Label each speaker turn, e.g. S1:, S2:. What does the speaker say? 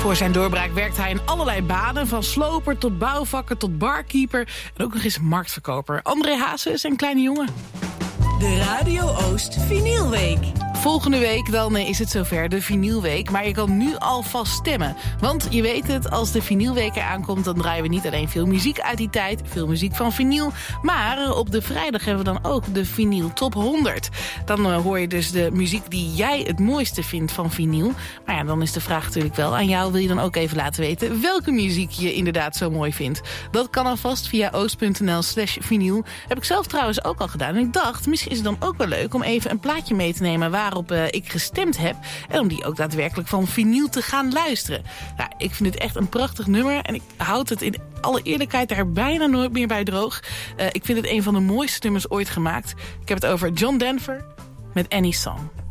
S1: Voor zijn doorbraak werkt hij in allerlei banen, van sloper tot bouwvakker tot barkeeper en ook nog eens marktverkoper. André Hazes is een kleine jongen.
S2: De Radio Oost Vinylweek.
S1: Volgende week dan is het zover, de Vinylweek. Maar je kan nu alvast stemmen. Want je weet het, als de Vinylweek eraan komt, dan draaien we niet alleen veel muziek uit die tijd. Veel muziek van vinyl. Maar op de vrijdag hebben we dan ook de Vinyl Top 100. Dan hoor je dus de muziek die jij het mooiste vindt van vinyl. Maar ja, dan is de vraag natuurlijk wel aan jou. Wil je dan ook even laten weten welke muziek je inderdaad zo mooi vindt? Dat kan alvast via oost.nl/vinyl. Heb ik zelf trouwens ook al gedaan. En ik dacht, misschien is het dan ook wel leuk om even een plaatje mee te nemen waarop ik gestemd heb. En om die ook daadwerkelijk van vinyl te gaan luisteren. Nou, ik vind het echt een prachtig nummer. En ik houd het in alle eerlijkheid daar bijna nooit meer bij droog. Ik vind het een van de mooiste nummers ooit gemaakt. Ik heb het over John Denver met Any Song.